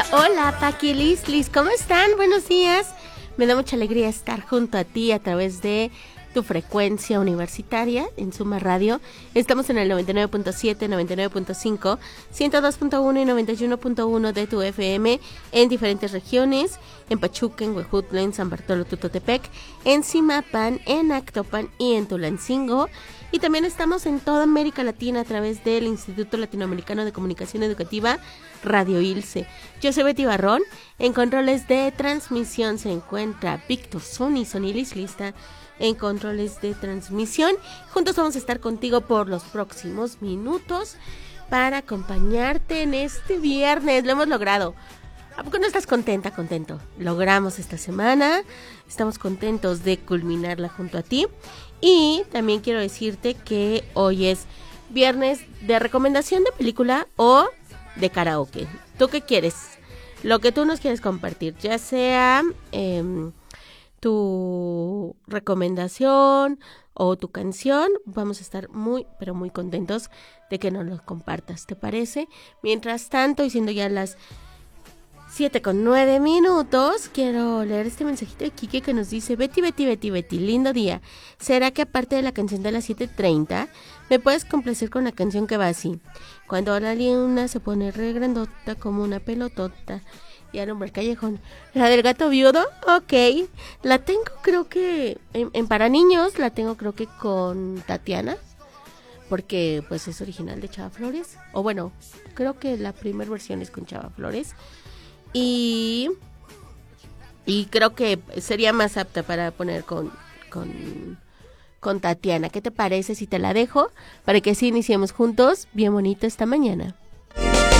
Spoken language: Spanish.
Hola, hola, Paquilis, ¿cómo están? Buenos días. Me da mucha alegría estar junto a ti a través de tu frecuencia universitaria en Suma Radio. Estamos en el 99.7, 99.5, 102.1 y 91.1 de tu FM en diferentes regiones, en Pachuca, en Huejutla, en San Bartolo Tutotepec, en Zimapan, en Actopan y en Tulancingo. Y también estamos en toda América Latina a través del Instituto Latinoamericano de Comunicación Educativa, Radio ILSE. Yo soy Betty Barrón. En controles de transmisión se encuentra Víctor Sonilis Lista en controles de transmisión. Juntos vamos a estar contigo por los próximos minutos para acompañarte en este viernes. Lo hemos logrado. ¿A poco no estás contenta, contento? Logramos esta semana. Estamos contentos de culminarla junto a ti. Y también quiero decirte que hoy es viernes de recomendación de película o de karaoke. ¿Tú qué quieres? Lo que tú nos quieres compartir, ya sea tu recomendación o tu canción, vamos a estar muy, pero muy contentos de que nos lo compartas, ¿te parece? Mientras tanto, y siendo ya las 7:09, quiero leer este mensajito de Kike que nos dice: Betty, lindo día. ¿Será que aparte de la canción de las 7:30, me puedes complacer con la canción que va así? Cuando la luna se pone re grandota como una pelotota y alumbra el callejón. ¿La del gato viudo? Ok. La tengo creo que en para niños, la tengo creo que con Tatiana, porque pues es original de Chava Flores. O bueno, creo que la primera versión es con Chava Flores. Y creo que sería más apta para poner con Tatiana. ¿Qué te parece si te la dejo para que así iniciemos juntos bien bonito esta mañana?